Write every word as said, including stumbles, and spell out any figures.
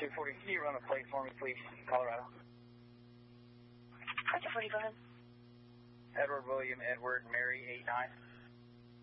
two forty, can you run a plate for me, please, Colorado? two forty, go ahead. Edward William Edward Mary eight nine.